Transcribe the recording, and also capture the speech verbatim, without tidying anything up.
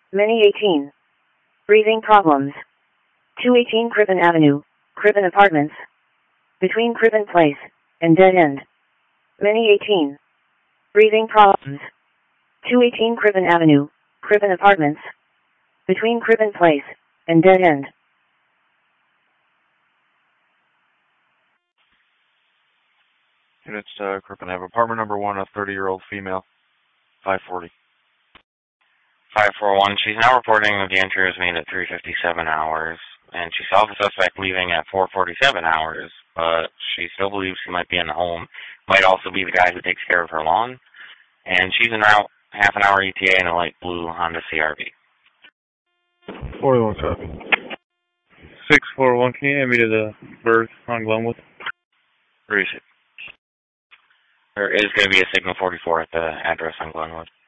Many eighteen. Breathing problems. two eighteen Crippen Avenue, Crippen Apartments. Between Crippen Place and Dead End. Many eighteen. Breathing problems. two eighteen Crippen Avenue, Crippen Apartments. Between Crippen Place and Dead End. Units, uh, Crippen Ave, apartment number one, a thirty-year-old female, five forty. five four one, she's now reporting that the entry was made at three fifty-seven hours, and she saw the suspect leaving at four forty-seven hours, but she still believes he might be in the home. Might also be the guy who takes care of her lawn, and she's en route, half an hour E T A in a light blue Honda C R V. forty-one copy. six four one, can you hand me to the berth on Glenwood? Where is it? There is going to be a signal forty-four at the address on Glenwood.